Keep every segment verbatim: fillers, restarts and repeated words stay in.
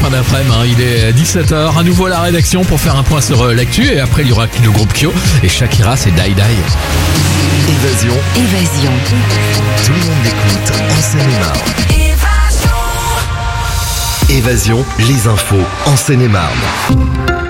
fin d'après-midi, hein. Il est dix-sept heures, à nouveau à la rédaction pour faire un point sur euh, l'actu. Et après, il y aura le groupe Kyo et Shakira, c'est Die Die. Évasion. Évasion. Tout le monde l'écoute en Seine-et-Marne. Évasion, les infos en Seine-et-Marne.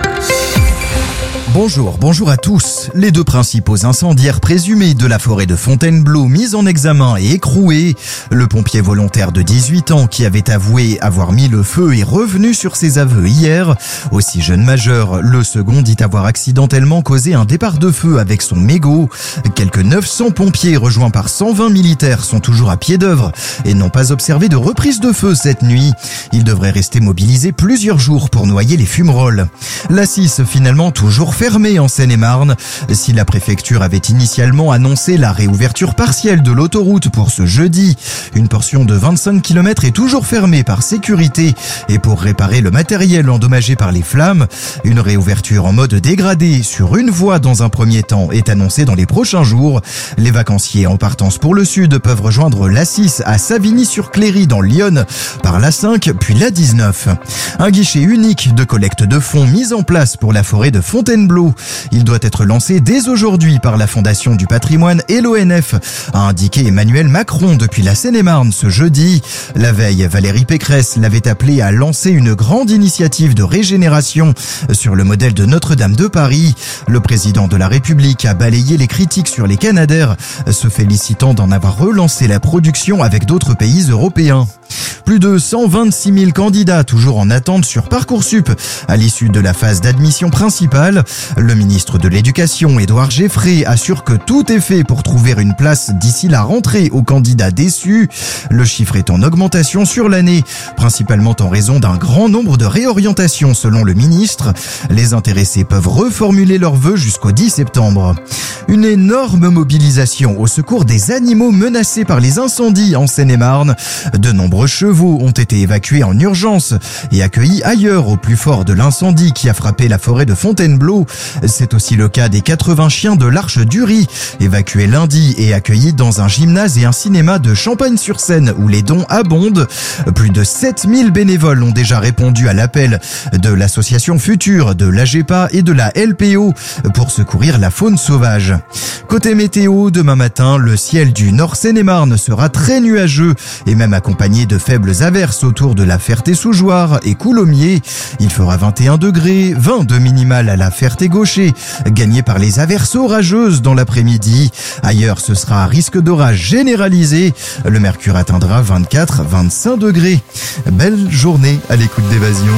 Bonjour, bonjour à tous. Les deux principaux incendiaires présumés de la forêt de Fontainebleau mis en examen et écroués. Le pompier volontaire de dix-huit ans qui avait avoué avoir mis le feu est revenu sur ses aveux hier. Aussi jeune majeur, le second dit avoir accidentellement causé un départ de feu avec son mégot. Quelques neuf cents pompiers rejoints par cent vingt militaires sont toujours à pied d'œuvre et n'ont pas observé de reprise de feu cette nuit. Ils devraient rester mobilisés plusieurs jours pour noyer les fumerolles. La six finalement toujours fermée en Seine-et-Marne. Si la préfecture avait initialement annoncé la réouverture partielle de l'autoroute pour ce jeudi, une portion de vingt-cinq kilomètres est toujours fermée par sécurité et pour réparer le matériel endommagé par les flammes. Une réouverture en mode dégradé sur une voie dans un premier temps est annoncée dans les prochains jours. Les vacanciers en partance pour le sud peuvent rejoindre l'A six à Savigny-sur-Cléry dans l'Yonne par l'A cinq puis l'A dix-neuf. Un guichet unique de collecte de fonds mis en place pour la forêt de Fontainebleau. Il doit être lancé dès aujourd'hui par la Fondation du patrimoine et l'O N F, a indiqué Emmanuel Macron depuis la Seine-et-Marne ce jeudi. La veille, Valérie Pécresse l'avait appelé à lancer une grande initiative de régénération sur le modèle de Notre-Dame de Paris. Le président de la République a balayé les critiques sur les Canadair, se félicitant d'en avoir relancé la production avec d'autres pays européens. Plus de cent vingt-six mille candidats toujours en attente sur Parcoursup à l'issue de la phase d'admission principale. Le ministre de l'Éducation, Édouard Geffray, assure que tout est fait pour trouver une place d'ici la rentrée aux candidats déçus. Le chiffre est en augmentation sur l'année, principalement en raison d'un grand nombre de réorientations selon le ministre. Les intéressés peuvent reformuler leurs vœux jusqu'au dix septembre. Une énorme mobilisation au secours des animaux menacés par les incendies en Seine-et-Marne. De nombreux chevaux ont été évacués en urgence et accueillis ailleurs au plus fort de l'incendie qui a frappé la forêt de Fontainebleau. C'est aussi le cas des quatre-vingts chiens de l'Arche du Riz, évacués lundi et accueillis dans un gymnase et un cinéma de Champagne-sur-Seine où les dons abondent. Plus de sept mille bénévoles ont déjà répondu à l'appel de l'association Future, de l'A G E P A et de la L P O pour secourir la faune sauvage. Côté météo, demain matin, le ciel du Nord Seine-et-Marne sera très nuageux et même accompagné de faibles averses autour de la Ferté-sous-Jouarre et Coulommiers. Il fera vingt et un degrés, vingt de minimal à la Ferté-Gaucher, gagné par les averses orageuses dans l'après-midi. Ailleurs, ce sera un risque d'orage généralisé. Le mercure atteindra vingt-quatre à vingt-cinq degrés. Belle journée à l'écoute d'Évasion.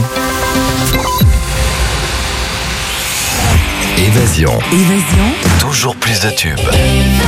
Évasion. Évasion. Toujours plus de tubes.